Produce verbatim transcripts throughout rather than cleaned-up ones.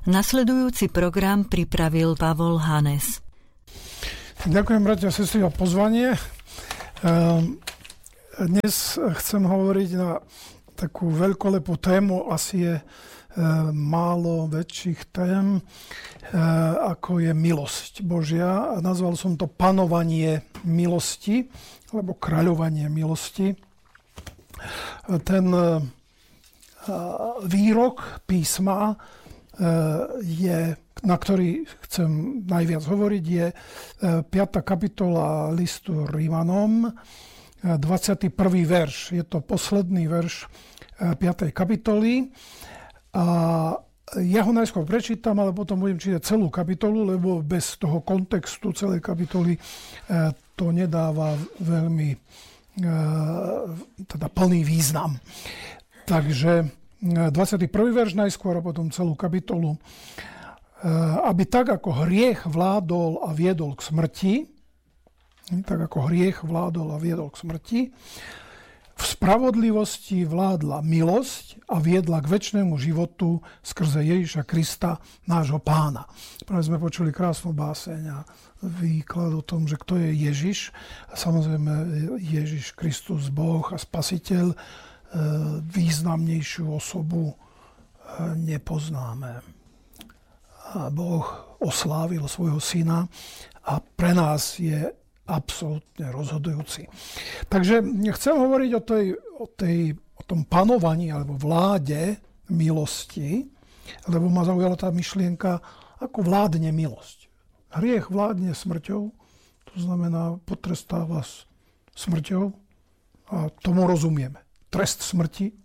Nasledujúci program pripravil Pavol Hanes. Ďakujem, bratia a sestry, za pozvanie. Dnes chcem hovoriť na takú veľkolepú tému, asi je málo väčších tém, ako je milosť Božia. Nazval som to panovanie milosti, alebo kráľovanie milosti. Ten výrok písma, je, na ktorý chcem najviac hovoriť, je piata kapitola listu Rímanom, dvadsiaty prvý verš. Je to posledný verš piatej kapitoly. A ja ho najskôr prečítam, ale potom budem čítať celú kapitolu, lebo bez toho kontextu celej kapitoly to nedáva veľmi teda plný význam. Takže dvadsiaty prvý verš najskôr a potom celú kapitolu. Aby tak, ako hriech vládol a viedol k smrti, tak ako hriech vládol a viedol k smrti, v spravodlivosti vládla milosť a viedla k večnému životu skrze Ježiša Krista, nášho Pána. Práve sme počuli krásnu báseň a výklad o tom, že kto je Ježiš. A samozrejme Ježiš Kristus, Boh a Spasiteľ, významnejšiu osobu nepoznáme. A Boh oslávil svojho syna a pre nás je absolútne rozhodujúci. Takže chcem hovoriť o, tej, o, tej, o tom panovaní alebo vláde milosti, lebo ma zaujala tá myšlienka, ako vládne milosť. Hriech vládne smrťou, to znamená potrestá vás smrťou a tomu rozumieme. Trest smrti.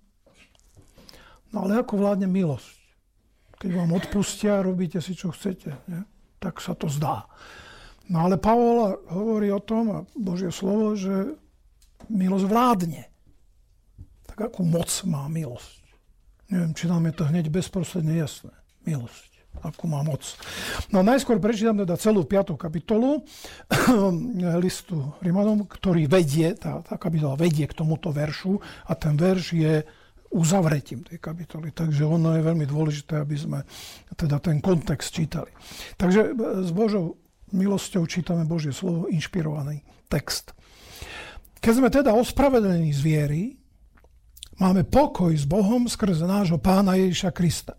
No ale ako vládne milosť? Keď vám odpustia, robíte si, čo chcete. Nie? Tak sa to zdá. No ale Pavol hovorí o tom, a Božie slovo, že milosť vládne. Tak akú moc má milosť? Neviem, či nám je to hneď bezprostredne jasné. Milosť. Akú má moc. No najskôr prečítam teda celú piatú kapitolu listu Rímanom, ktorý vedie, tá, tá kapitola vedie k tomuto veršu a ten verš je uzavretím tej kapitoly. Takže ono je veľmi dôležité, aby sme teda ten kontext čítali. Takže s Božou milosťou čítame Božie slovo, inšpirovaný text. Keď sme teda ospravedlení z viery, máme pokoj s Bohom skrze nášho Pána Ježiša Krista.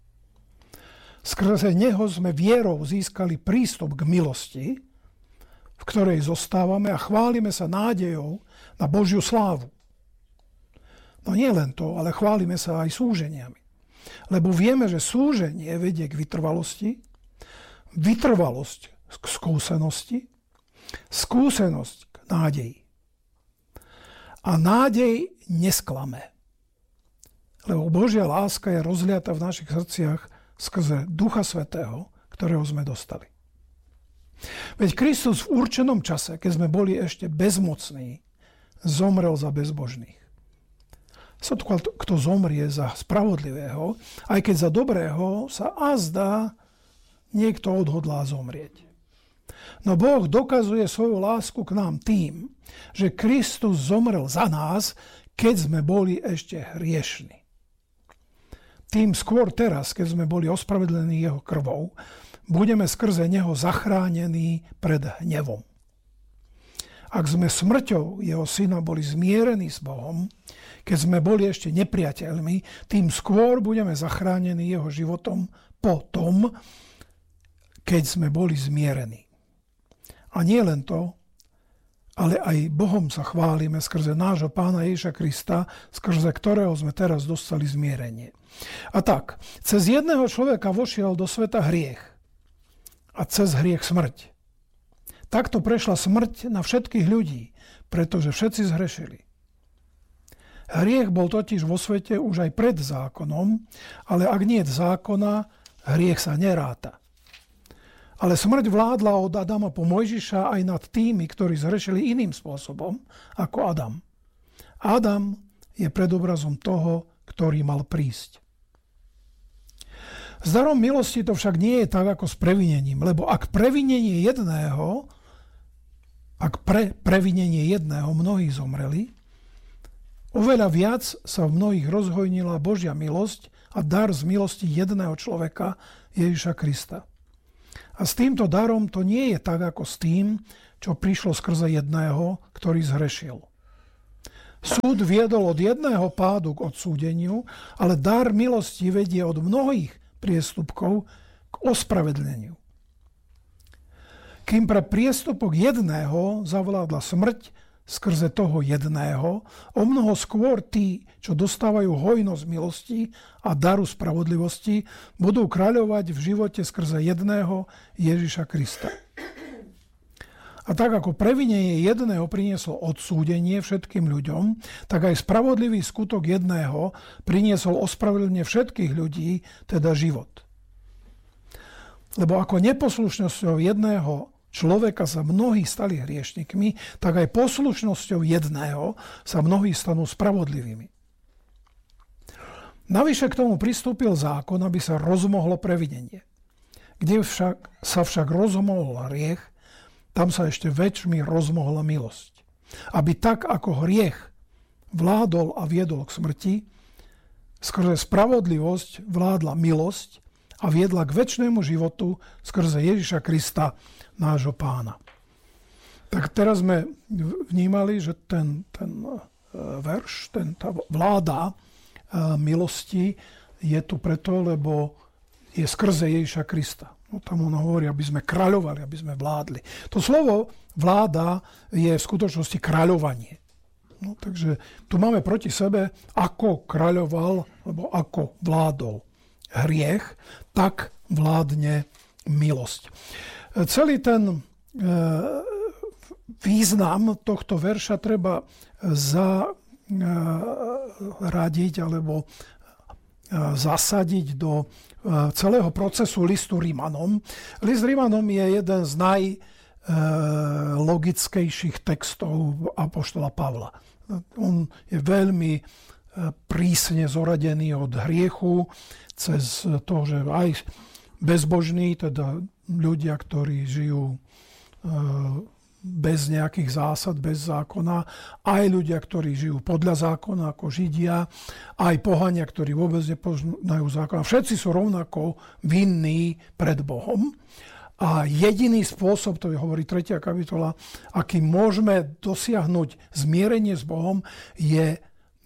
Skrze neho sme vierou získali prístup k milosti, v ktorej zostávame a chválime sa nádejou na Božiu slávu. No nie len to, ale chválime sa aj súženiami. Lebo vieme, že súženie vedie k vytrvalosti, vytrvalosť k skúsenosti, skúsenosť k nádeji. A nádej nesklame. Lebo Božia láska je rozliata v našich srdciach skrze Ducha Svätého, ktorého sme dostali. Veď Kristus v určenom čase, keď sme boli ešte bezmocní, zomrel za bezbožných. Sotva kto zomrie za spravodlivého, aj keď za dobrého sa azda niekto odhodlá zomrieť. No Boh dokazuje svoju lásku k nám tým, že Kristus zomrel za nás, keď sme boli ešte hriešni. Tým skôr teraz, keď sme boli ospravedlení jeho krvou, budeme skrze neho zachránení pred hnevom. Ak sme smrťou jeho syna boli zmierení s Bohom, keď sme boli ešte nepriateľmi, tým skôr budeme zachránení jeho životom po tom, keď sme boli zmierení. A nie len to, ale aj Bohom sa chválime skrze nášho Pána Ježiša Krista, skrze ktorého sme teraz dostali zmierenie. A tak, cez jedného človeka vošiel do sveta hriech a cez hriech smrť. Takto prešla smrť na všetkých ľudí, pretože všetci zhrešili. Hriech bol totiž vo svete už aj pred zákonom, ale ak nie je zákona, hriech sa neráta. Ale smrť vládla od Adama po Mojžiša aj nad tými, ktorí zhrešili iným spôsobom ako Adam. Adam je predobrazom toho, ktorý mal prísť. S darom milosti to však nie je tak ako s previnením, lebo ak previnenie jedného, ak pre previnenie jedného mnohí zomreli, oveľa viac sa v mnohých rozhojnila Božia milosť a dar z milosti jedného človeka, Ježiša Krista. A s týmto darom to nie je tak, ako s tým, čo prišlo skrze jedného, ktorý zhrešil. Súd viedol od jedného pádu k odsúdeniu, ale dar milosti vedie od mnohých priestupkov k ospravedlneniu. Kým pre priestupok jedného zavládla smrť skrze toho jedného, o mnoho skôr tí, čo dostávajú hojnosť milosti a daru spravodlivosti, budú kráľovať v živote skrze jedného Ježiša Krista. A tak ako previnenie jedného prinieslo odsúdenie všetkým ľuďom, tak aj spravodlivý skutok jedného priniesol ospravedlnenie všetkých ľudí, teda život. Lebo ako neposlušnosťou jedného človeka sa mnohí stali hriešnikmi, tak aj poslušnosťou jedného sa mnohí stanú spravodlivými. Navyše k tomu pristúpil zákon, aby sa rozmohlo previnenie. Kde však, sa však rozmohol hriech, tam sa ešte väčšmi rozmohla milosť. Aby tak, ako hriech vládol a viedol k smrti, skrze spravodlivosť vládla milosť a viedla k väčšnému životu skrze Ježiša Krista, nášho Pána. Tak teraz sme vnímali, že ten, ten verš, ten, tá vláda milosti je tu preto, lebo je skrze Ježiša Krista. No, tam on hovorí, aby sme kráľovali, aby sme vládli. To slovo vláda je v skutočnosti kráľovanie. No, takže tu máme proti sebe, ako kráľoval, alebo ako vládol hriech, tak vládne milosť. Celý ten e, význam tohto verša treba zaradiť alebo e, zasadiť do e, celého procesu listu Rimanom. List Rimanom je jeden z najlogickejších textov apoštola Pavla. On je veľmi prísne zoradený od hriechu cez to, že aj bezbožní, teda ľudia, ktorí žijú bez nejakých zásad, bez zákona, aj ľudia, ktorí žijú podľa zákona, ako Židia, aj pohania, ktorí vôbec nepoznajú zákona. Všetci sú rovnako vinní pred Bohom. A jediný spôsob, to hovorí tretia kapitola, aký môžeme dosiahnuť zmierenie s Bohom, je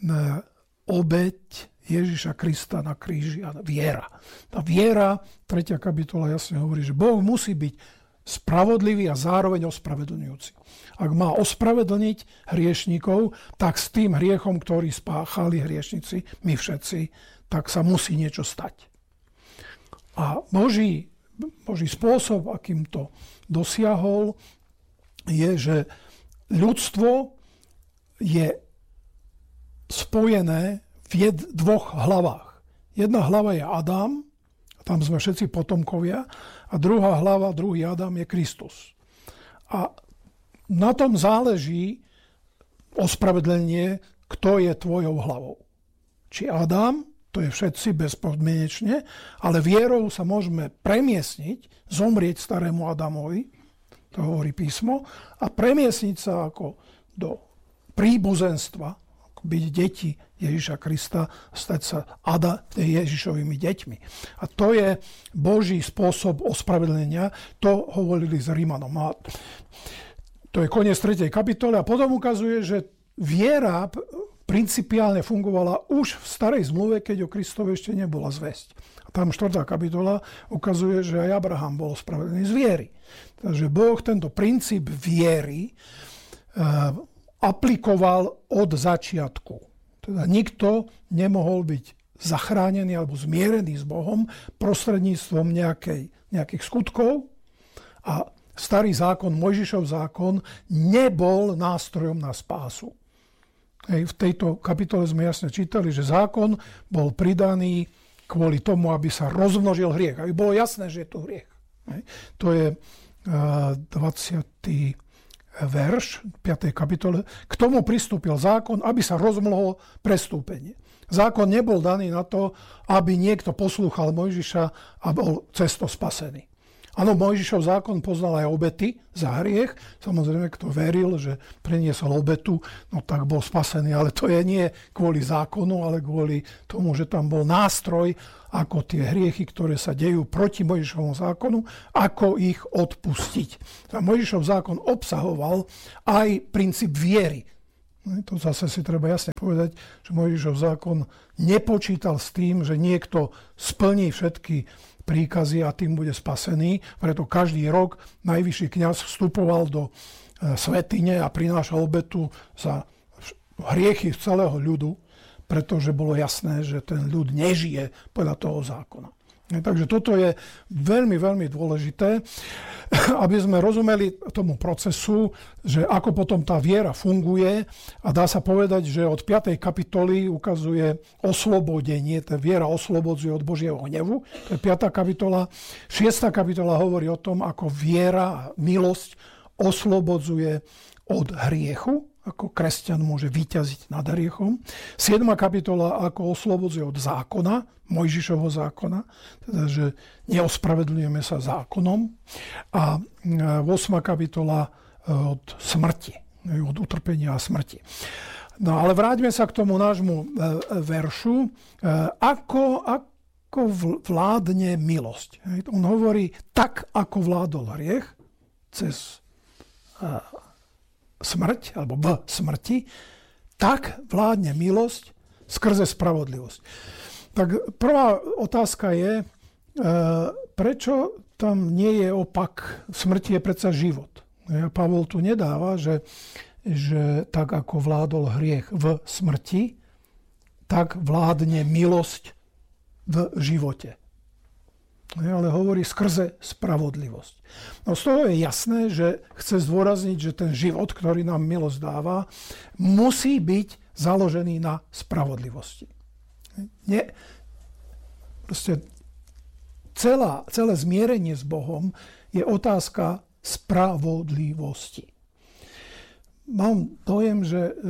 obeť Ježiša Krista na kríži a viera. Tá viera, tretia kapitola jasne hovorí, že Boh musí byť spravodlivý a zároveň ospravedlňujúci. Ak má ospravedlniť hriešnikov, tak s tým hriechom, ktorý spáchali hriešnici, my všetci, tak sa musí niečo stať. A Boží, Boží spôsob, akým to dosiahol, je, že ľudstvo je spojené v jed, dvoch hlavách. Jedna hlava je Adam, tam sme všetci potomkovia, a druhá hlava, druhý Adam je Kristus. A na tom záleží ospravedlenie, kto je tvojou hlavou. Či Adam, to je všetci bezpodmienečne, ale vierou sa môžeme premiesniť, zomrieť starému Adamovi, to hovorí písmo, a premiesniť sa ako do príbuzenstva, byť deti Ježiša Krista, stať sa Ada Ježišovými deťmi. A to je Boží spôsob ospravedlenia. To hovorili s Rimanom. A to je koniec tretej kapitoly. A potom ukazuje, že viera principiálne fungovala už v starej zmluve, keď o Kristovi ešte nebola zvesť. A tam štvrtá kapitola ukazuje, že aj Abraham bol ospravedlený z viery. Takže Boh tento princíp viery uh, aplikoval od začiatku. Teda nikto nemohol byť zachránený alebo zmierený s Bohom prostredníctvom nejakej, nejakých skutkov. A starý zákon, Mojžišov zákon, nebol nástrojom na spásu. Hej, v tejto kapitole sme jasne čítali, že zákon bol pridaný kvôli tomu, aby sa rozmnožil hriech. Aby bolo jasné, že je tu hriech. Hej. To je uh, dvadsiaty verš piatej kapitole. K tomu pristúpil zákon, aby sa rozmlohlo prestúpenie. Zákon nebol daný na to, aby niekto poslúchal Mojžiša a bol cesto spasený. Áno, Mojžišov zákon poznal aj obety za hriech. Samozrejme, kto veril, že priniesol obetu, no tak bol spasený. Ale to je nie kvôli zákonu, ale kvôli tomu, že tam bol nástroj, ako tie hriechy, ktoré sa dejú proti Mojžišovom zákonu, ako ich odpustiť. A Mojžišov zákon obsahoval aj princíp viery. To zase si treba jasne povedať, že Mojžišov zákon nepočítal s tým, že niekto splní všetky príkazy a tým bude spasený. Preto každý rok najvyšší kňaz vstupoval do svätyne a prinášal obetu za hriechy celého ľudu, pretože bolo jasné, že ten ľud nežije podľa toho zákona. Takže toto je veľmi, veľmi dôležité, aby sme rozumeli tomu procesu, že ako potom tá viera funguje, a dá sa povedať, že od piatej kapitoly ukazuje oslobodenie, tá viera oslobodzuje od Božieho hnevu, to je piata kapitola. Šiesta kapitola hovorí o tom, ako viera a milosť oslobodzuje od hriechu, ako kresťan môže vyťaziť nad hriechom. Siedma kapitola, ako oslobodzuje od zákona, Mojžišovho zákona, teda, že neospravedlňujeme sa zákonom. A ôsma kapitola od smrti, od utrpenia a smrti. No ale vráťme sa k tomu nášmu veršu. Ako, ako vládne milosť? On hovorí, tak ako vládol hriech cez smrť, alebo v smrti, tak vládne milosť skrze spravodlivosť. Tak prvá otázka je, prečo tam nie je opak? Smrť je predsa život. Pavol tu nedáva, že, že tak ako vládol hriech v smrti, tak vládne milosť v živote. Ale hovorí skrze spravodlivosť. No z toho je jasné, že chce zdôrazniť, že ten život, ktorý nám milosť dáva, musí byť založený na spravodlivosti. Nie, proste celá, celé zmierenie s Bohom je otázka spravodlivosti. Mám dojem, že e, e,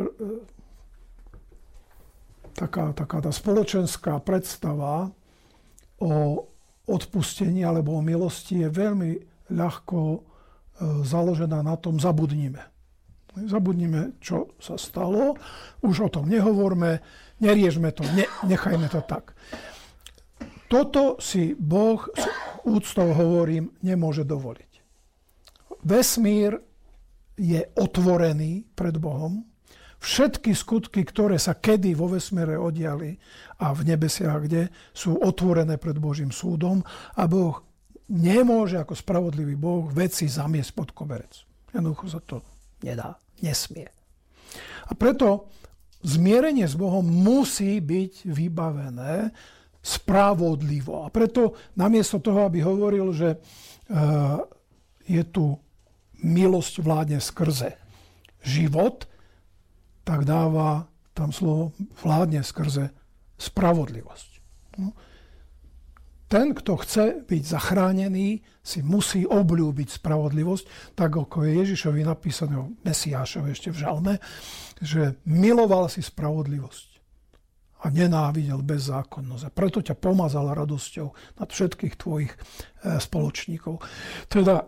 taká, taká tá spoločenská predstava o odpustení alebo o milosti je veľmi ľahko e, založená na tom zabudnime. Zabudnime, čo sa stalo, už o tom nehovorme, neriešme to, ne, nechajme to tak. Toto si Boh, s úctou hovorím, nemôže dovoliť. Vesmír je otvorený pred Bohom. Všetky skutky, ktoré sa kedy vo vesmíre odiali a v nebesiach, kde sú otvorené pred Božím súdom, a Boh nemôže ako spravodlivý Boh veci zamiesť pod koberec. Jednoducho sa to nedá, nesmie. A preto zmierenie s Bohom musí byť vybavené spravodlivo. A preto namiesto toho, aby hovoril, že uh, je tu milosť vládne skrze život, tak dáva tam slovo vládne skrze spravodlivosť. No. Ten, kto chce byť zachránený, si musí obľúbiť spravodlivosť, tak ako je Ježišovi napísané o Mesiášovi ešte v žalme, že miloval si spravodlivosť a nenávidel bezzákonnosť. A preto ťa pomazal radosťou nad všetkých tvojich e, spoločníkov. Teda e,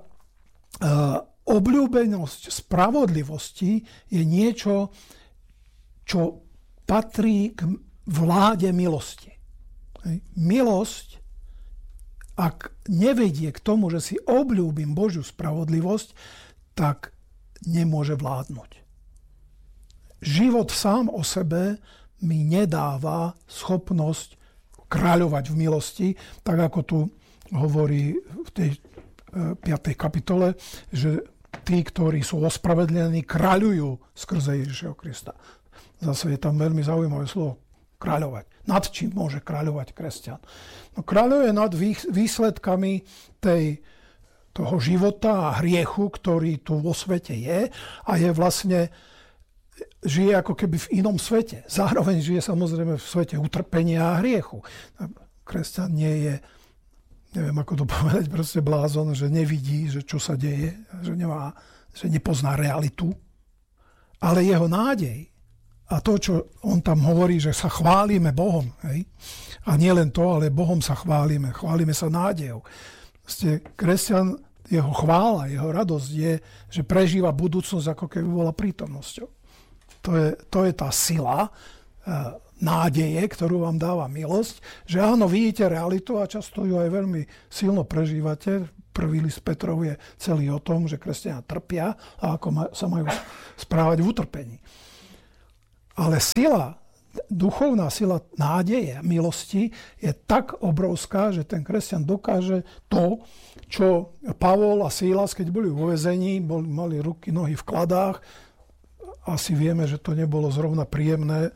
obľúbenosť spravodlivosti je niečo, čo patrí k vláde milosti. Milosť, ak nevedie k tomu, že si obľúbim Božiu spravodlivosť, tak nemôže vládnuť. Život sám o sebe mi nedáva schopnosť kráľovať v milosti, tak ako tu hovorí v tej piatej kapitole, že tí, ktorí sú ospravedlení, kráľujú skrze Ježiša Krista. Zase je tam veľmi zaujímavé slovo kráľovať. Nad čím môže kráľovať kresťan? No, kráľuje nad výsledkami tej, toho života a hriechu, ktorý tu vo svete je, a je vlastne, žije ako keby v inom svete. Zároveň žije samozrejme v svete utrpenia a hriechu. Kresťan nie je, neviem ako to povedať, proste blázon, že nevidí, že čo sa deje, že, nemá, že nepozná realitu, ale jeho nádej a to, čo on tam hovorí, že sa chválime Bohom. Hej? A nie len to, ale Bohom sa chválime. Chválime sa nádejou. Ste kresťan, jeho chvála, jeho radosť je, že prežíva budúcnosť, ako keby bola prítomnosťou. To je, to je tá sila, nádeje, ktorú vám dáva milosť, že áno, vidíte realitu a často ju aj veľmi silno prežívate. Prvý list Petrov je celý o tom, že kresťania trpia a ako sa majú správať v utrpení. Ale sila, duchovná sila nádeje, milosti je tak obrovská, že ten kresťan dokáže to, čo Pavol a Sílas, keď boli vo väzení, boli, mali ruky, nohy v kladách. Asi vieme, že to nebolo zrovna príjemné,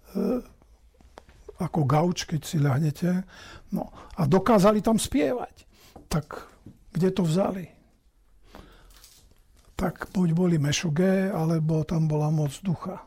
ako gauč, keď si ľahnete. No, a dokázali tam spievať. Tak kde to vzali? Tak buď boli mešugé, alebo tam bola moc ducha.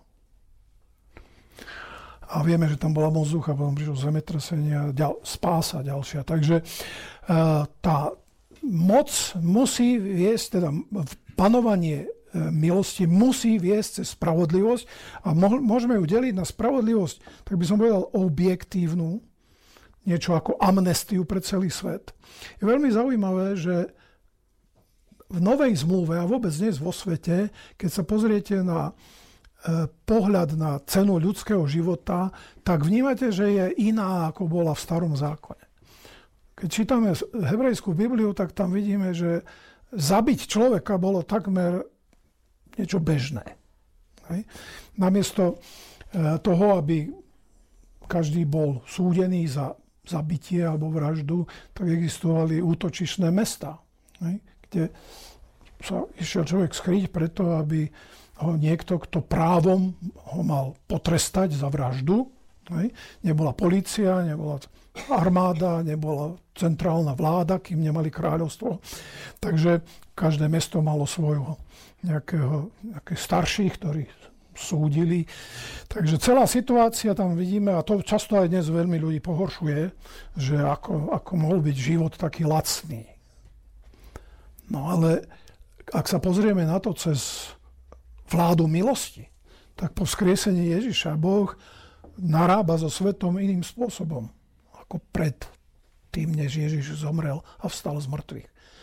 A vieme, že tam bola moc ducha, potom prišlo zemetrasenie, ďal, spása ďalšia. Takže uh, tá moc musí viesť, teda panovanie milosti musí viesť cez spravodlivosť a môžeme ju deliť na spravodlivosť, tak by som povedal objektívnu, niečo ako amnestiu pre celý svet. Je veľmi zaujímavé, že v Novej zmluve a vôbec dnes vo svete, keď sa pozriete na e, pohľad na cenu ľudského života, tak vnímate, že je iná, ako bola v Starom zákone. Keď čítame hebrejskú Bibliu, tak tam vidíme, že zabiť človeka bolo takmer niečo bežné. Hej. Namiesto toho, aby každý bol súdený za zabitie alebo vraždu, tak existovali útočišné mestá, hej, kde sa išiel človek skryť preto, aby ho niekto, kto právom ho mal potrestať za vraždu. Hej. Nebola polícia, nebola armáda, nebola centrálna vláda, kým nemali kráľovstvo. Takže každé mesto malo svojho nejakého, nejakých starších, ktorí súdili. Takže celá situácia tam vidíme, a to často aj dnes veľmi ľudí pohoršuje, že ako, ako mohol byť život taký lacný. No ale ak sa pozrieme na to cez vládu milosti, tak po vzkriesení Ježiša Boh narába so svetom iným spôsobom, ako pred tým, než Ježiš zomrel a vstal z mŕtvych.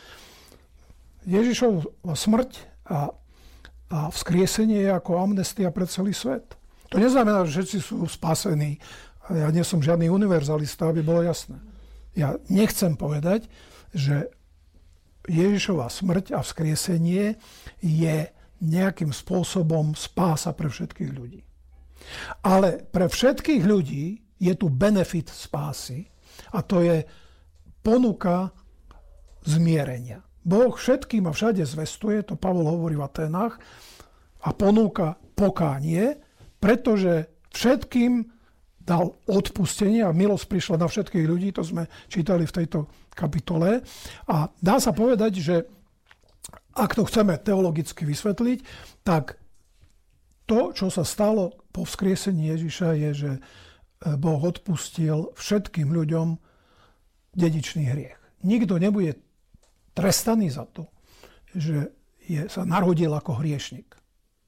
Ježišova smrť A, a vzkriesenie je ako amnestia pre celý svet. To neznamená, že všetci sú spasení. Ja nie som žiadny univerzalista, aby bolo jasné. Ja nechcem povedať, že Ježišova smrť a vzkriesenie je nejakým spôsobom spása pre všetkých ľudí. Ale pre všetkých ľudí je tu benefit spásy a to je ponuka zmierenia. Boh všetkým a všade zvestuje, to Pavol hovorí v Aténach, a ponúka pokánie, pretože všetkým dal odpustenie a milosť prišla na všetkých ľudí, to sme čítali v tejto kapitole. A dá sa povedať, že ak to chceme teologicky vysvetliť, tak to, čo sa stalo po vzkriesení Ježiša, je, že Boh odpustil všetkým ľuďom dedičný hriech. Nikto nebude trestaný za to, že je, sa narodil ako hriešnik.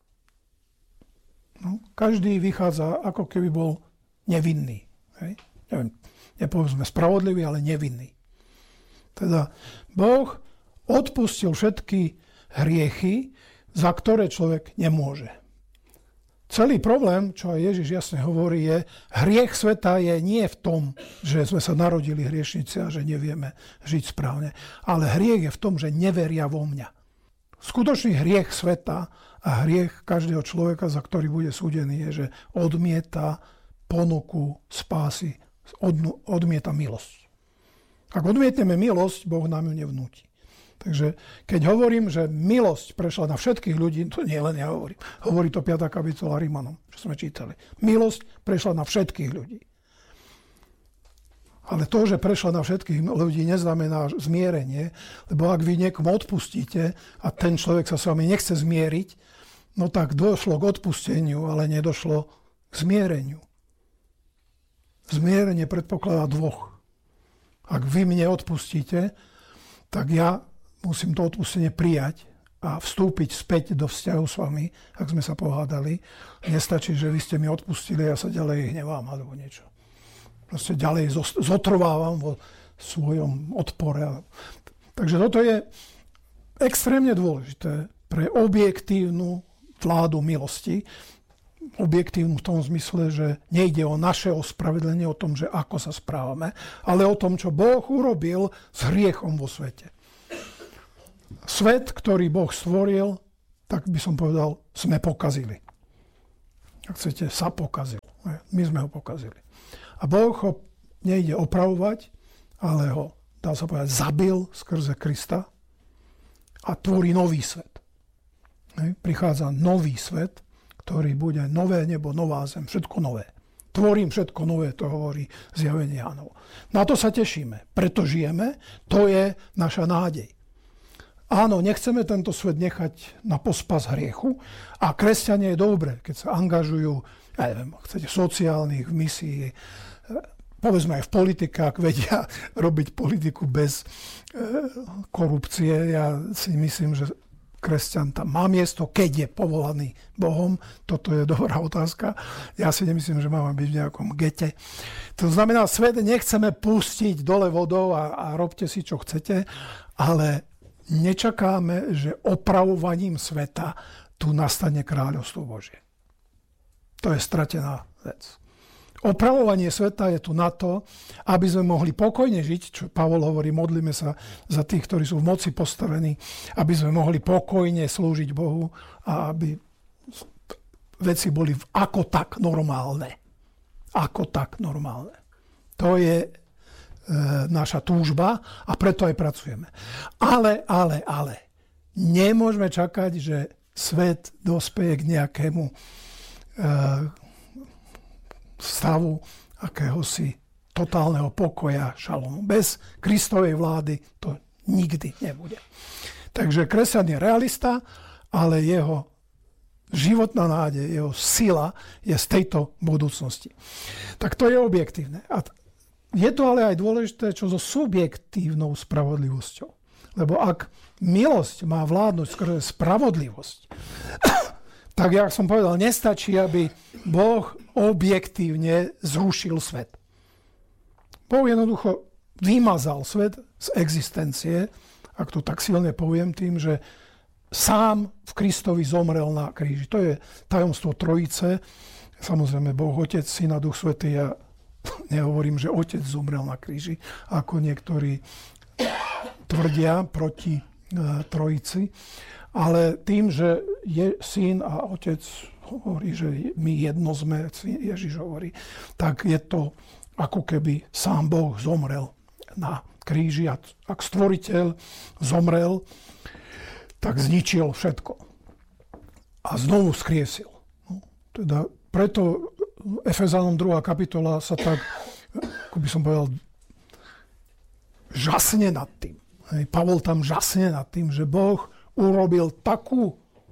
No, každý vychádza, ako keby bol nevinný. Hej? Neviem, nepovedzme spravodlivý, ale nevinný. Teda Boh odpustil všetky hriechy, za ktoré človek nemôže. Celý problém, čo aj Ježiš jasne hovorí, je, hriech sveta je nie v tom, že sme sa narodili hriešnici a že nevieme žiť správne, ale hriech je v tom, že neveria vo mňa. Skutočný hriech sveta a hriech každého človeka, za ktorý bude súdený, je, že odmieta ponuku spásy, odmieta milosť. Ak odmietneme milosť, Boh nám ju nevnúti. Takže keď hovorím, že milosť prešla na všetkých ľudí, to nie len ja hovorím. Hovorí to piata kapitola Rimanom, čo sme čítali. Milosť prešla na všetkých ľudí. Ale to, že prešla na všetkých ľudí, neznamená zmierenie, lebo ak vy niekomu odpustíte a ten človek sa s vami nechce zmieriť, no tak došlo k odpusteniu, ale nedošlo k zmiereniu. Zmierenie predpokladá dvoch. Ak vy mne odpustíte, tak ja musím to odpustenie prijať a vstúpiť späť do vzťahu s vami, ak sme sa pohádali. Nestačí, že vy ste mi odpustili a ja sa ďalej hnevám alebo niečo. Proste ďalej zotrvávam vo svojom odpore. Takže toto je extrémne dôležité pre objektívnu vládu milosti. Objektívnu v tom zmysle, že nejde o naše ospravedlenie, o tom, že ako sa správame, ale o tom, čo Boh urobil s hriechom vo svete. Svet, ktorý Boh stvoril, tak by som povedal, sme pokazili. Ak chcete, sa pokazil. My sme ho pokazili. A Boh ho nejde opravovať, ale ho, dá sa povedať, zabil skrze Krista a tvorí nový svet. Prichádza nový svet, ktorý bude nové nebo, nová zem, všetko nové. Tvorím všetko nové, to hovorí zjavenie Jánovo. Na to sa tešíme, preto žijeme, to je naša nádej. Áno, nechceme tento svet nechať na pospas hriechu a kresťania je dobre, keď sa angažujú, ja neviem, chcete, sociálnych, v misii, povedzme aj v politikách, vedia robiť politiku bez e, korupcie. Ja si myslím, že kresťan tam má miesto, keď je povolaný Bohom. Toto je dobrá otázka. Ja si nemyslím, že máme byť v nejakom gete. To znamená, svet nechceme pustiť dole vodou a, a robte si, čo chcete, ale nečakáme, že opravovaním sveta tu nastane kráľovstvo Božie. To je stratená vec. Opravovanie sveta je tu na to, aby sme mohli pokojne žiť, čo Pavol hovorí, modlíme sa za tých, ktorí sú v moci postavení, aby sme mohli pokojne slúžiť Bohu a aby veci boli ako tak normálne. Ako tak normálne. To je e, naša túžba a preto aj pracujeme. Ale, ale, ale, nemôžeme čakať, že svet dospeje k nejakému e, stavu akéhosi totálneho pokoja, šalómu. Bez Kristovej vlády to nikdy nebude. Takže kresťan je realista, ale jeho životná nádej, jeho sila je z tejto budúcnosti. Tak to je objektívne. A je to ale aj dôležité, čo so subjektívnou spravodlivosťou. Lebo ak milosť má vládnuť skrze spravodlivosť, tak, jak som povedal, nestačí, aby Boh objektívne zrušil svet. Boh jednoducho vymazal svet z existencie, ak to tak silne poviem, tým, že sám v Kristovi zomrel na kríži. To je tajomstvo Trojice. Samozrejme, Boh, Otec, Syn a Duch Svätý. Ja nehovorím, že Otec zomrel na kríži, ako niektorí tvrdia proti uh, Trojici. Ale tým, že je Syn a Otec hovorí, že my jedno sme, Ježiš hovorí, tak je to ako keby sám Boh zomrel na kríži. A ak stvoriteľ zomrel, tak zničil všetko. A znovu skriesil. No, teda preto Efezanom druhá kapitola sa tak, ako by som povedal, žasne nad tým. Hej, Pavol tam žasne nad tým, že Boh urobil takú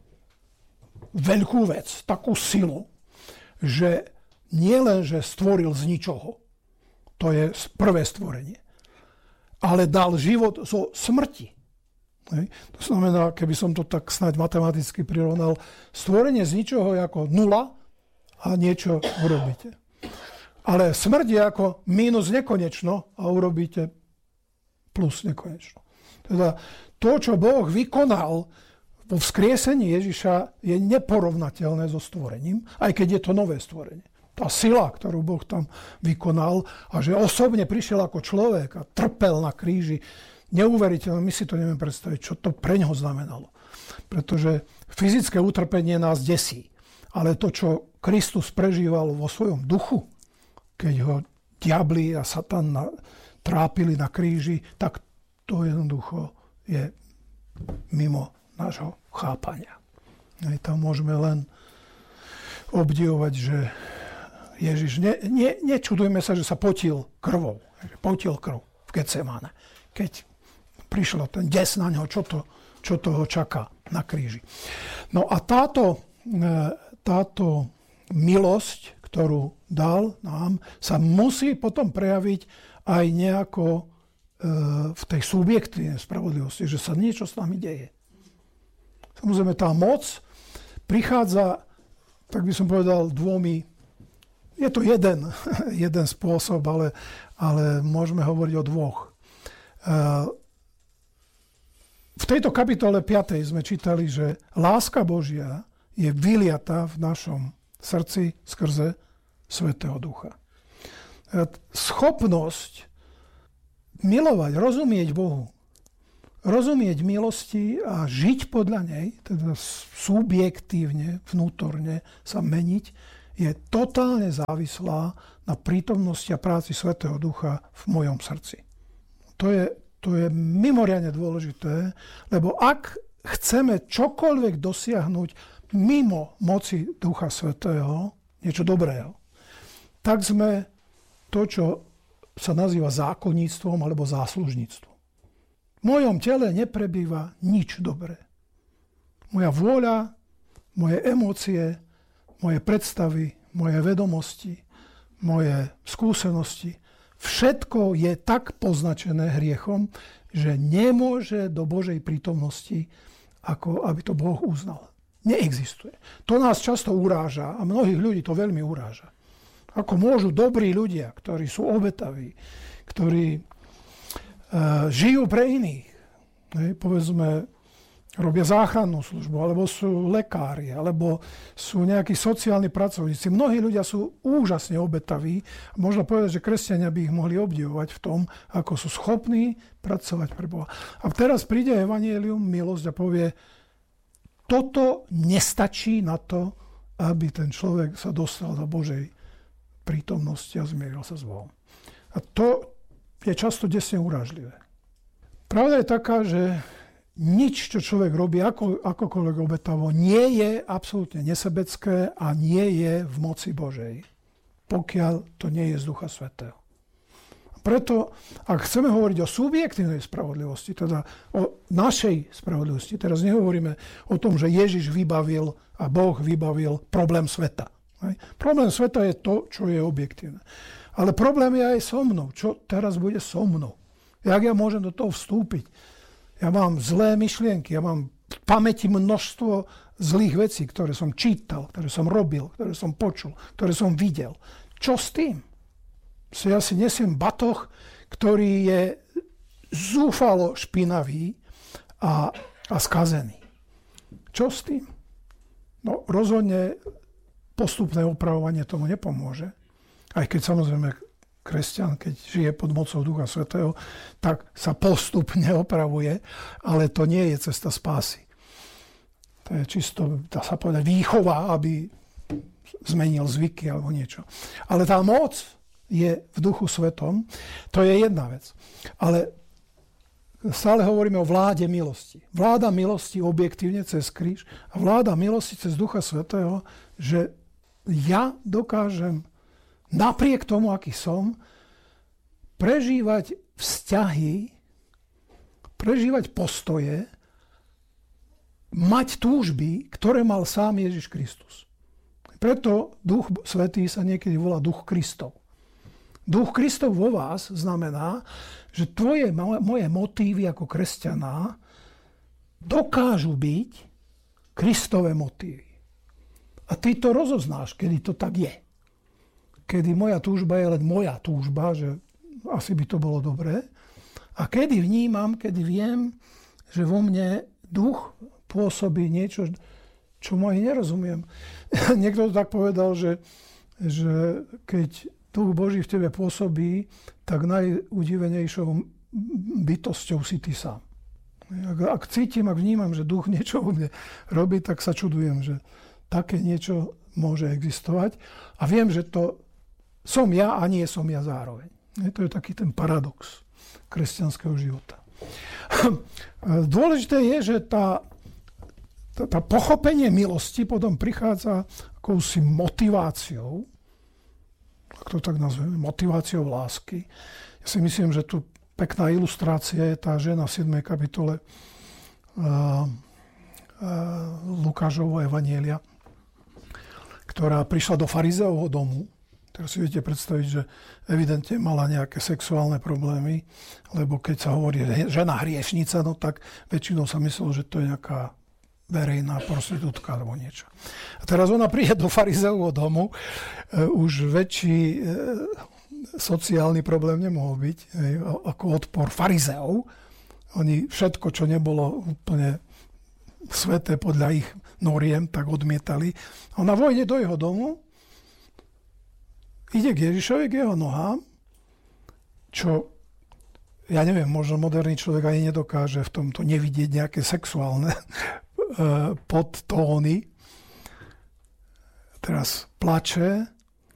veľkú vec, takú silu, že nie len, že stvoril z ničoho, to je prvé stvorenie, ale dal život zo smrti. Hej. To znamená, keby som to tak snáď matematicky prirovnal, stvorenie z ničoho je ako nula a niečo urobíte. Ale smrť je ako mínus nekonečno a urobíte plus nekonečno. Teda to, čo Boh vykonal vo vzkriesení Ježiša, je neporovnateľné so stvorením, aj keď je to nové stvorenie. Tá sila, ktorú Boh tam vykonal a že osobne prišiel ako človek a trpel na kríži, neuveriteľné, my si to nevieme predstaviť, čo to pre ňoho znamenalo. Pretože fyzické utrpenie nás desí. Ale to, čo Kristus prežíval vo svojom duchu, keď ho diabli a Satan na, trápili na kríži, tak to jednoducho je mimo nášho chápania. Aj tam môžeme len obdivovať, že Ježiš, ne, ne, nečudujme sa, že sa potil krvou. Potil krv v Getsemáne. Keď prišlo ten des na ňo, čo, to, čo toho čaká na kríži. No a táto, táto milosť, ktorú dal nám, sa musí potom prejaviť aj nejako v tej subjektívnej spravodlivosti, že sa niečo s nami deje. Samozrejme, tá moc prichádza, tak by som povedal, dvomi. Je to jeden, jeden spôsob, ale, ale môžeme hovoriť o dvoch. V tejto kapitole piatej sme čítali, že láska Božia je vyliatá v našom srdci skrze Svätého Ducha. Schopnosť milovať, rozumieť Bohu, rozumieť milosti a žiť podľa nej, teda subjektívne, vnútorne sa meniť, je totálne závislá na prítomnosti a práci Svätého Ducha v mojom srdci. To je, to je mimoriadne dôležité, lebo ak chceme čokoľvek dosiahnuť mimo moci Ducha Svätého, niečo dobrého, tak sme to, čo sa nazýva zákonníctvom alebo záslužníctvom. V mojom tele neprebýva nič dobré. Moja vôľa, moje emócie, moje predstavy, moje vedomosti, moje skúsenosti, všetko je tak poznačené hriechom, že nemôže do Božej prítomnosti, ako aby to Boh uznal. Neexistuje. To nás často uráža a mnohých ľudí to veľmi uráža. Ako môžu dobrí ľudia, ktorí sú obetaví, ktorí uh, žijú pre iných, hej, povedzme, robia záchrannú službu, alebo sú lekári, alebo sú nejakí sociálni pracovníci. Mnohí ľudia sú úžasne obetaví. Možno povedať, že kresťania by ich mohli obdivovať v tom, ako sú schopní pracovať pre Boha. A teraz príde evanjelium, milosť a povie, toto nestačí na to, aby ten človek sa dostal do Božej prítomnosti a zmieril sa s Bohom. A to je často desne urážlivé. Pravda je taká, že nič, čo človek robí ako, akokoľvek obetavo, nie je absolútne nesebecké a nie je v moci Božej, pokiaľ to nie je z Ducha Svätého. Preto, ak chceme hovoriť o subjektívnej spravodlivosti, teda o našej spravodlivosti, teraz nehovoríme o tom, že Ježiš vybavil a Boh vybavil problém sveta. Hej. Problém sveta je to, čo je objektívne. Ale problém je aj so mnou. Čo teraz bude so mnou? Jak ja môžem do toho vstúpiť? Ja mám zlé myšlienky, ja mám v pamäti množstvo zlých vecí, ktoré som čítal, ktoré som robil, ktoré som počul, ktoré som videl. Čo s tým? Ja si nesiem batoh, ktorý je zúfalo špinavý a, a skazený. Čo s tým? No rozhodne postupné opravovanie tomu nepomôže. Aj keď samozrejme kresťan, keď žije pod mocou Ducha Svätého, tak sa postupne opravuje, ale to nie je cesta spásy. To je čisto, dá sa povedať, výchova, aby zmenil zvyky alebo niečo. Ale tá moc je v Duchu Svetom, to je jedna vec. Ale stále hovoríme o vláde milosti. Vláda milosti objektívne cez kríž a vláda milosti cez Ducha Svätého, že ja dokážem napriek tomu, aký som, prežívať vzťahy, prežívať postoje, mať túžby, ktoré mal sám Ježiš Kristus. Preto Duch Svätý sa niekedy volá Duch Kristov. Duch Kristov vo vás znamená, že tvoje, moje motívy ako kresťaná dokážu byť Kristové motívy. A ty to rozoznáš, kedy to tak je. Kedy moja túžba je len moja túžba, že asi by to bolo dobré. A kedy vnímam, kedy viem, že vo mne duch pôsobí niečo, čo mu aj nerozumiem. Niekto to tak povedal, že, že keď Duch Boží v tebe pôsobí, tak najudivenejšou bytosťou si ty sám. Ak, ak cítim, ak vnímam, že duch niečo u mne robí, tak sa čudujem, že také niečo môže existovať. A viem, že to som ja a nie som ja zároveň. To je taký ten paradox kresťanského života. Dôležité je, že tá, tá, tá pochopenie milosti potom prichádza akousi motiváciou, ak to tak nazveme, motiváciou lásky. Ja si myslím, že tu pekná ilustrácia je tá žena v siedmej kapitole uh, uh, Lukášovho evanjelia, ktorá prišla do farizeovho domu. Teraz si viete predstaviť, že evidentne mala nejaké sexuálne problémy, lebo keď sa hovorí žena hriešnica, no tak väčšinou sa myslelo, že to je nejaká verejná prostitútka alebo niečo. A teraz ona príde do farizeovho domu, už väčší sociálny problém nemohol byť, ako odpor farizeov. oni všetko, čo nebolo úplne sveté podľa ich noriem, tak odmietali. A na vojne do jeho domu ide k Ježišovi, k jeho nohám, čo, ja neviem, možno moderný človek ani nedokáže v tomto nevidieť nejaké sexuálne podtóny. Teraz plače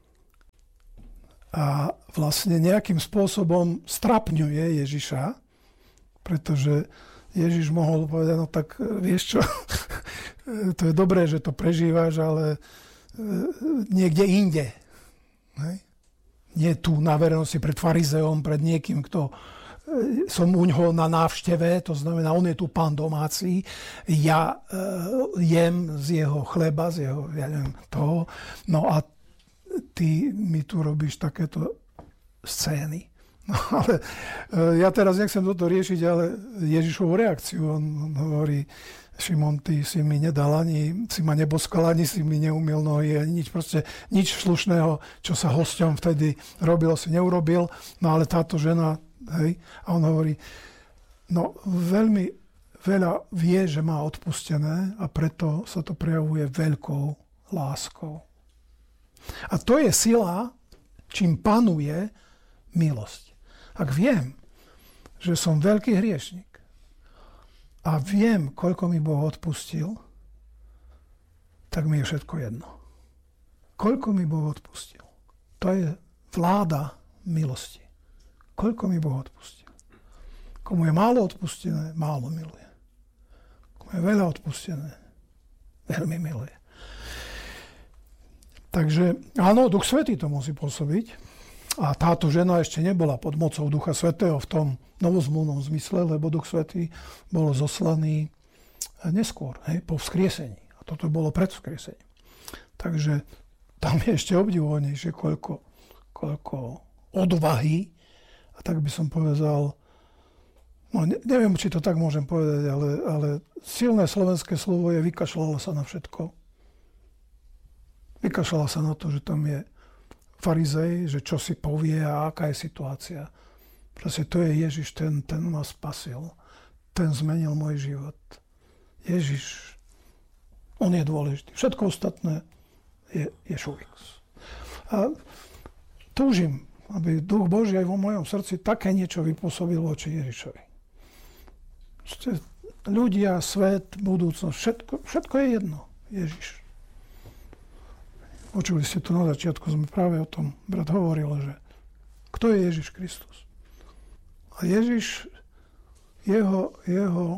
a vlastne nejakým spôsobom strapňuje Ježiša, pretože Ježiš mohol povedať, no tak vieš čo, to je dobré, že to prežívaš, ale niekde inde. Hej? Nie tu na verejnosti pred farizeom, pred niekým, kto som u ňoho na návšteve, to znamená, on je tu pán domáci, ja uh, jem z jeho chleba, z jeho, ja neviem, toho, no a ty mi tu robíš takéto scény. No ale uh, ja teraz nechcem toto riešiť, ale Ježišovú reakciu, on, on hovorí, Šimon, ty si mi nedal ani, si ma neboskal, ani si mi neumiel nohy, ani nič, proste nič slušného, čo sa hosťom vtedy robilo, si neurobil, no ale táto žena, hej, a on hovorí, no veľmi veľa vie, že má odpustené a preto sa to prejavuje veľkou láskou. A to je sila, čím panuje milosť. Ak viem, že som veľký hriešnik a viem, koľko mi Boh odpustil, tak mi je všetko jedno. Koľko mi Boh odpustil. To je vláda milosti. Koľko mi Boh odpustil. Komu je málo odpustené, málo miluje. Komu je veľa odpustené, veľmi miluje. Takže áno, Duch Svätý to musí pôsobiť. A táto žena ešte nebola pod mocou Ducha Svätého v tom novozmluvnom zmysle, lebo Duch Svätý bol zoslaný neskôr, hej, po vzkriesení. A toto bolo pred vzkriesením. Takže tam je ešte obdivuhodnejšie, koľko, koľko odvahy, a tak by som povedal, no ne, neviem, či to tak môžem povedať, ale, ale silné slovenské slovo je vykašľala sa na všetko. Vykašľala sa na to, že tam je farizej, že čo si povie a aká je situácia. Proste to je Ježiš, ten, ten ma spasil. Ten zmenil môj život. Ježiš, on je dôležitý. Všetko ostatné je, je šuviks. A túžim, aby Duch Boží aj vo mojom srdci také niečo vypôsobil voči Ježišovi. Proste ľudia, svet, budúcnosť, všetko, všetko je jedno. Ježiš. Počuli ste to na začiatku, sme práve o tom brat hovoril, že kto je Ježiš Kristus? A Ježiš, jeho, jeho,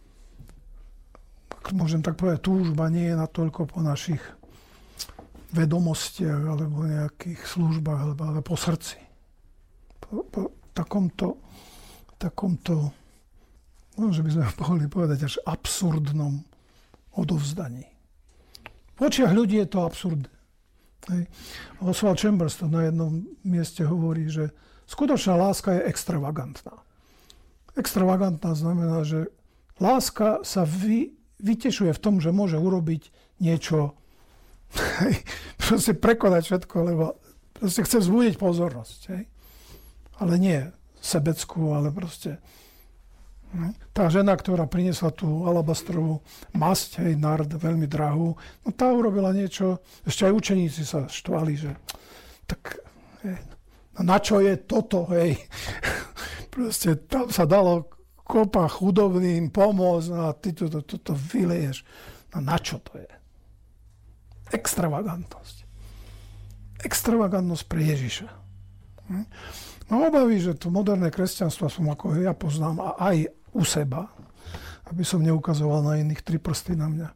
môžem tak povedať, túžba nie je natoľko po našich vedomostiach alebo nejakých službách, ale po srdci. Po, po takomto, takomto, možno, že by sme mohli povedať, až absurdnom odovzdaní. V očiach ľudí je to absurdné. Hej. Oswald Chambers to na jednom mieste hovorí, že skutočná láska je extravagantná. Extravagantná znamená, že láska sa vy, vytešuje v tom, že môže urobiť niečo, hej, proste prekonať všetko, lebo proste chce vzbudiť pozornosť. Hej. Ale nie sebeckú, ale proste tá žena, ktorá priniesla tú alabastrovú masť, hej, nard, veľmi drahú, no tá urobila niečo, ešte aj učeníci sa štvali, že tak, hej, na čo je toto, hej. Proste tam sa dalo kopa chudobným pomôcť, no a ty toto to, to, to vyleješ. No na čo to je? Extravagantnosť. Extravagantnosť pre Ježiša. Hm? Mám obavy, že to moderné kresťanstvo, som ako ja poznám, a aj u seba, aby som neukazoval na iných tri prsty na mňa,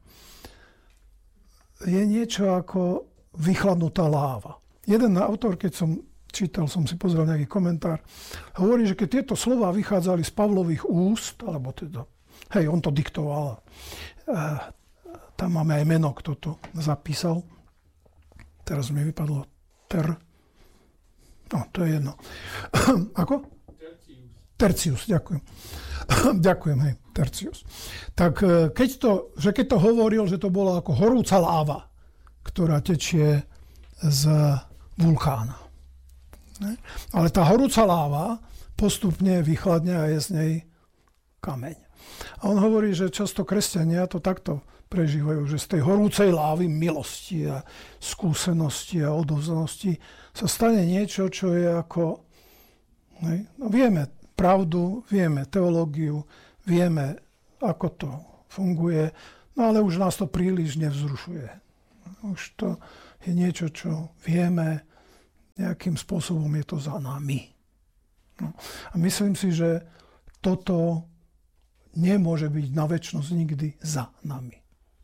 je niečo ako vychladnutá láva. Jeden autor, keď som čítal, som si pozrel nejaký komentár, hovorí, že keď tieto slová vychádzali z Pavlových úst, alebo teda, hej, on to diktoval, tam máme aj meno, kto to zapísal, teraz mi vypadlo ter, no, to je jedno. Ako? Tercius. Tercius, ďakujem. Ďakujem, hej, Tercius. Tak keď to, že keď to hovoril, že to bola ako horúca láva, ktorá tečie z vulkána. Ne? Ale tá horúca láva postupne vychladne a je z nej kameň. A on hovorí, že často kresťania to takto prežívajú, že z tej horúcej lávy milosti a skúsenosti a odovzdanosti sa stane niečo, čo je ako... No, vieme pravdu, vieme teológiu, vieme, ako to funguje, no ale už nás to príliš nevzrušuje. Už to je niečo, čo vieme, nejakým spôsobom je to za nami. No. A myslím si, že toto nemôže byť na večnosť nikdy za nami.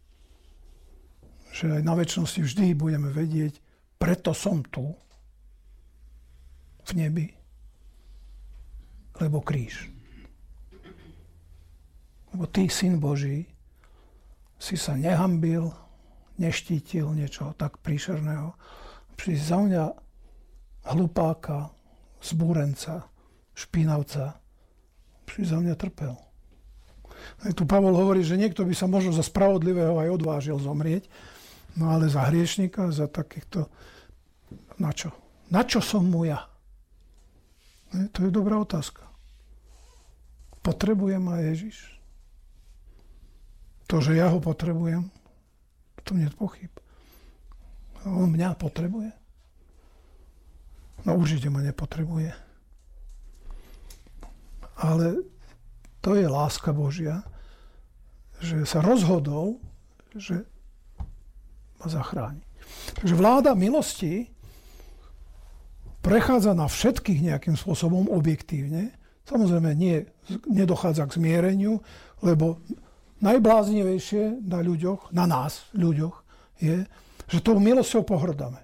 Že aj na večnosti vždy budeme vedieť, preto som tu, v nebi, lebo kríž. Lebo ty, Syn Boží, si sa nehambil, neštítil niečo tak príšerného. Pri za mňa hlupáka, zbúrenca, špinavca, pri za mňa trpel. Aj tu Pavol hovorí, že niekto by sa možno za spravodlivého aj odvážil zomrieť, no ale za hriešnika, za takýchto... Na čo? Na čo som mu ja? Ne, to je dobrá otázka. Potrebuje ma Ježiš? To, že ja ho potrebujem, to nie je pochyb. On mňa potrebuje? No určite ma nepotrebuje. Ale to je láska Božia, že sa rozhodol, že ma zachráni. Takže vláda milosti prechádza na všetkých nejakým spôsobom objektívne. Samozrejme, nie, nedochádza k zmiereniu, lebo najbláznivejšie na ľuďoch, na nás, ľuďoch, je, že tou milosťou pohrdáme.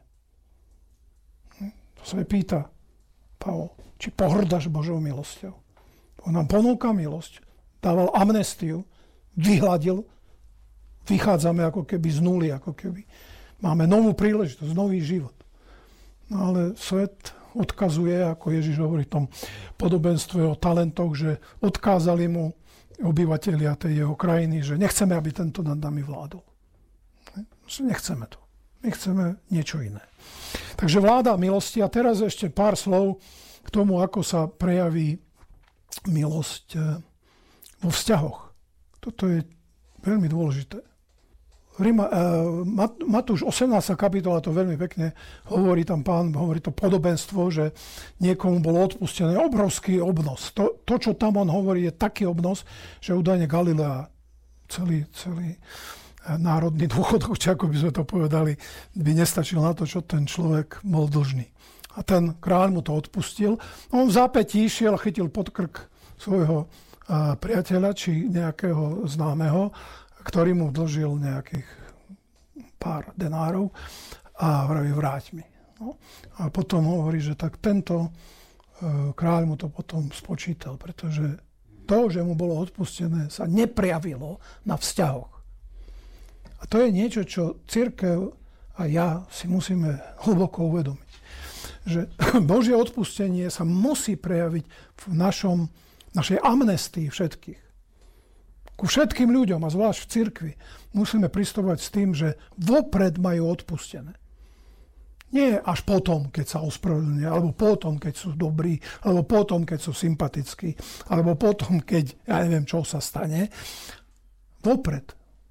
To sa mi pýta Pavol, či pohrdáš Božou milosťou. On nám ponúka milosť, dával amnestiu, vyhladil, vychádzame ako keby z nuly, ako keby máme novú príležitosť, nový život. No ale svet odkazuje, ako Ježiš hovorí v tom podobenstve o talentoch, že odkázali mu obyvatelia tej jeho krajiny, že nechceme, aby tento nad nami vládol. Nechceme to. My chceme niečo iné. Takže vláda milosti. A teraz ešte pár slov k tomu, ako sa prejaví milosť vo vzťahoch. Toto je veľmi dôležité. Rima, Mat, Matúš osemnásta kapitola to veľmi pekne hovorí, tam pán hovorí to podobenstvo, že niekomu bolo odpustené obrovský obnos. To, to, čo tam on hovorí, je taký obnos, že údajne Galilea, celý, celý národný dôchodok, či ako by sme to povedali, by nestačil na to, čo ten človek bol dlžný. A ten kráľ mu to odpustil. On v zápätí išiel a chytil pod krk svojho priateľa, či nejakého známeho, ktorý mu dlžil nejakých pár denárov a vraví, vráť mi. No. A potom hovorí, že tak tento e, kráľ mu to potom spočítal, pretože to, že mu bolo odpustené, sa neprejavilo na vzťahoch. A to je niečo, čo cirkev a ja si musíme hlboko uvedomiť. Že Božie odpustenie sa musí prejaviť v našom, našej amnestii všetkých. Ku všetkým ľuďom, a zvlášť v cirkvi, musíme pristupovať s tým, že vopred majú odpustené. Nie až potom, keď sa ospravedlnia, alebo potom, keď sú dobrí, alebo potom, keď sú sympatickí, alebo potom, keď, ja neviem, čo sa stane. Vopred.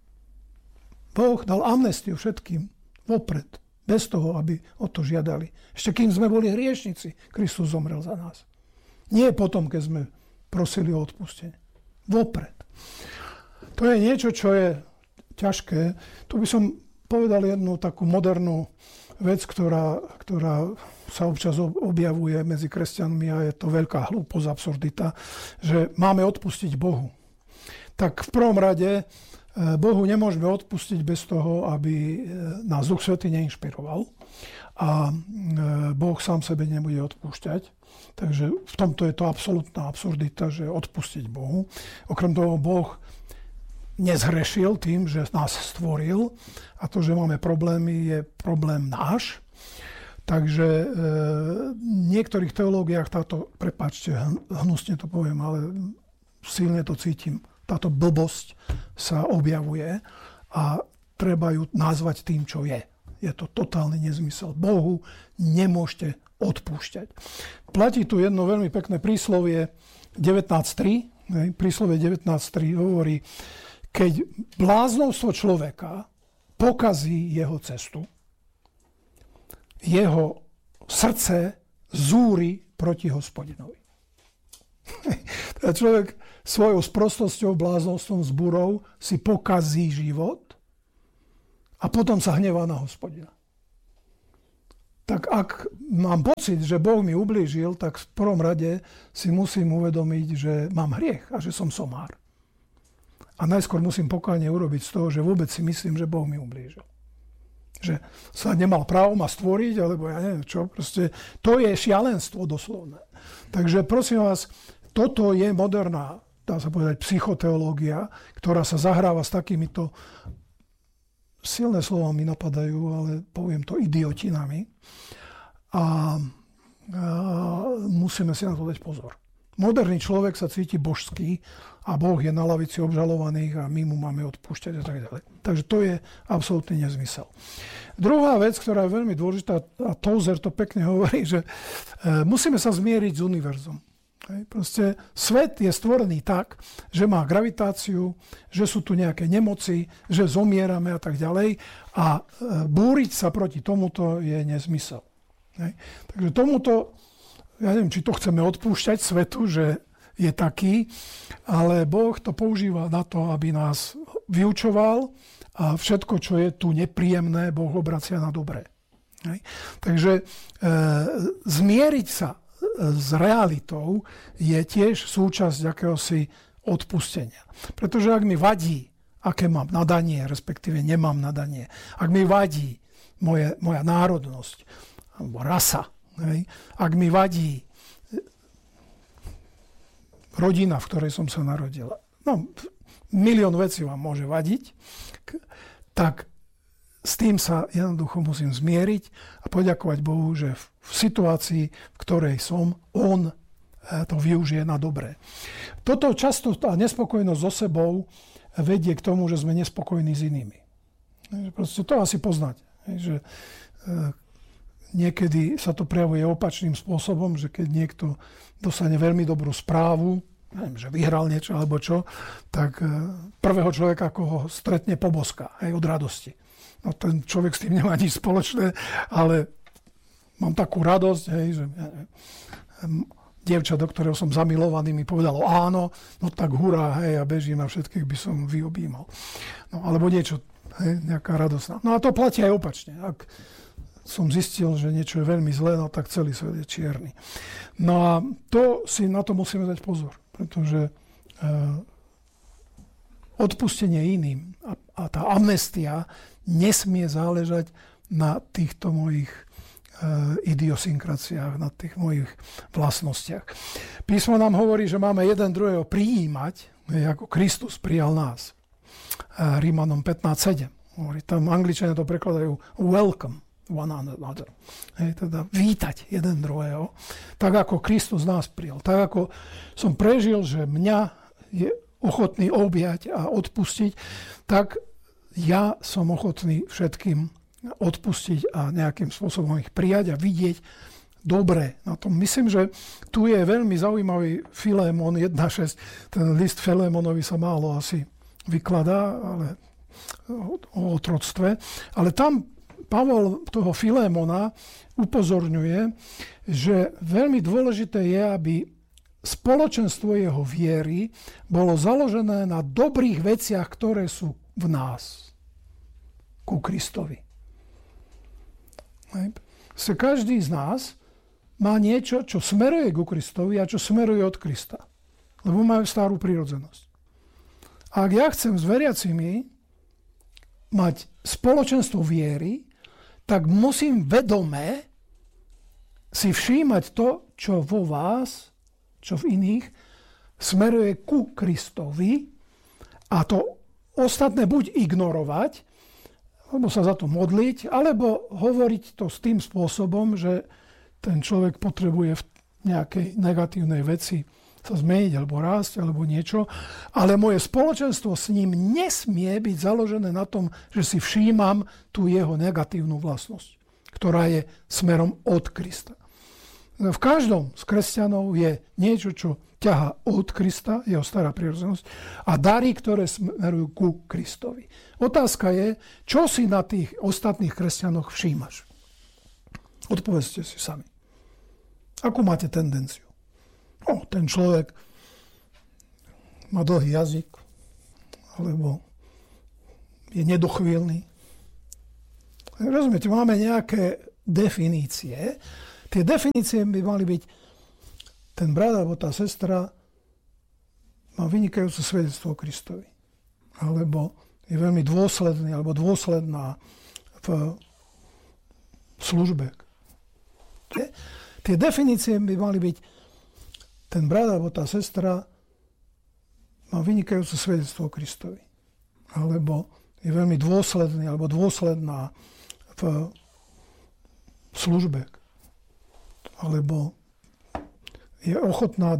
Boh dal amnestiu všetkým. Vopred. Bez toho, aby o to žiadali. Ešte kým sme boli hriešnici, Kristus zomrel za nás. Nie potom, keď sme prosili o odpustenie. Vopred. To je niečo, čo je ťažké. Tu by som povedal jednu takú modernú vec, ktorá, ktorá sa občas objavuje medzi kresťanmi a je to veľká hlúposť, absurdita, že máme odpustiť Bohu. Tak v prvom rade Bohu nemôžeme odpustiť bez toho, aby nás Duch Svätý neinšpiroval a Boh sám sebe nebude odpúšťať. Takže v tomto je to absolútna absurdita, že odpustiť Bohu. Okrem toho Boh nezhrešil tým, že nás stvoril a to, že máme problémy, je problém náš. Takže e, v niektorých teológiách táto, prepáčte, hnusne to poviem, ale silne to cítim, táto blbosť sa objavuje a treba ju nazvať tým, čo je. Je to totálny nezmysel. Bohu nemôžete odpúšťať. Platí tu jedno veľmi pekné príslovie devätnásť tri, príslove devätnásť tri hovorí, keď bláznovstvo človeka pokazí jeho cestu, jeho srdce zúri proti Hospodinovi. Teda človek svojou sprostosťou, bláznovstvom, zbúrou si pokazí život a potom sa hnevá na Hospodina. Tak ak mám pocit, že Boh mi ublížil, tak v prvom rade si musím uvedomiť, že mám hriech a že som somár. A najskôr musím pokánie urobiť z toho, že vôbec si myslím, že Boh mi ublížil. Že sa nemal právo ma stvoriť, alebo ja neviem čo. Proste to je šialenstvo doslovné. Takže prosím vás, toto je moderná, dá sa povedať, psychoteológia, ktorá sa zahráva s takýmito, silné slova mi napadajú, ale poviem to, idiotinami. A, a musíme si na to dať pozor. Moderný človek sa cíti božský a Boh je na lavici obžalovaných a my mu máme odpúšťať a tak ďalej. Takže to je absolútny nezmysel. Druhá vec, ktorá je veľmi dôležitá, a Tozer to pekne hovorí, že e, musíme sa zmieriť s univerzom. Hej. Proste svet je stvorený tak, že má gravitáciu, že sú tu nejaké nemoci, že zomierame a tak ďalej a e, búriť sa proti tomuto je nezmysel. Hej. Takže tomuto, ja neviem, či to chceme odpúšťať svetu, že je taký, ale Boh to používa na to, aby nás vyučoval a všetko, čo je tu nepríjemné, Boh obracia na dobré. Hej. Takže e, zmieriť sa s realitou je tiež súčasť akéhosi odpustenia. Pretože ak mi vadí, aké mám nadanie, respektíve nemám nadanie, ak mi vadí moje, moja národnosť alebo rasa, hej, ak mi vadí rodina, v ktorej som sa narodila, no, milión vecí vám môže vadiť, tak s tým sa jednoducho musím zmieriť a poďakovať Bohu, že v situácii, v ktorej som, on to využije na dobré. Toto často, tá nespokojnosť so sebou vedie k tomu, že sme nespokojní s inými. Proste to asi poznáte. Že niekedy sa to prejavuje opačným spôsobom, že keď niekto dostane veľmi dobrú správu, neviem, že vyhral niečo alebo čo, tak prvého človeka, ako ho stretne, poboská aj od radosti. No ten človek s tým nemá nič spoločné, ale mám takú radosť, hej, že dievča, do ktorého som zamilovaný, mi povedalo áno, no tak hurá, hej, a bežím a všetkých by som vyobímal. No alebo niečo, hej, nejaká radosná. No a to platí aj opačne. Ak som zistil, že niečo je veľmi zlé, no tak celý svet je čierny. No a to si na to musíme dať pozor, pretože uh, odpustenie iným a, a tá amnestia nesmie záležať na týchto mojich uh, idiosynkraciách, na tých mojich vlastnostiach. Písmo nám hovorí, že máme jeden druhého prijímať, ako Kristus prijal nás. Uh, Rímanom pätnásť sedem. Hovorí, tam Angličania to prekladajú welcome one another. Hej, teda vítať jeden druhého. Tak ako Kristus nás prijal. Tak ako som prežil, že mňa je ochotný objať a odpustiť, tak ja som ochotný všetkým odpustiť a nejakým spôsobom ich prijať a vidieť dobre na tom. Myslím, že tu je veľmi zaujímavý Filémon jedna šesť. Ten list Filémonovi sa málo asi vykladá, ale o otroctve. Ale tam Pavol toho Filémona upozorňuje, že veľmi dôležité je, aby spoločenstvo jeho viery bolo založené na dobrých veciach, ktoré sú v nás. Ku Kristovi. Každý z nás má niečo, čo smeruje ku Kristovi a čo smeruje od Krista. Lebo majú starú prirodzenosť. A ak ja chcem s veriacimi mať spoločenstvo viery, tak musím vedome si všímať to, čo vo vás, čo v iných, smeruje ku Kristovi a to ostatné buď ignorovať, alebo sa za to modliť, alebo hovoriť to s tým spôsobom, že ten človek potrebuje v nejakej negatívnej veci sa zmeniť, alebo rásť, alebo niečo. Ale moje spoločenstvo s ním nesmie byť založené na tom, že si všímam tú jeho negatívnu vlastnosť, ktorá je smerom od Krista. V každom z kresťanov je niečo, čo ťaha od Krista, jeho stará prirodzenosť, a dary, ktoré smerujú ku Kristovi. Otázka je, čo si na tých ostatných kresťanoch všímaš? Odpovedzte si sami. Akú máte tendenciu? O, ten človek má dlhý jazyk, alebo je nedochvíľný. Rozumiete, máme nejaké definície. Tie definície by mali byť: ten brat alebo tá sestra má vynikajúce svedectvo o Kristovi. Alebo je veľmi dôsledný alebo dôsledná v službe. Tie, tie definície by mali byť: ten brat alebo tá sestra má vynikajúce svedectvo o Kristovi. Alebo je veľmi dôsledný alebo dôsledná v službe. Alebo je ochotná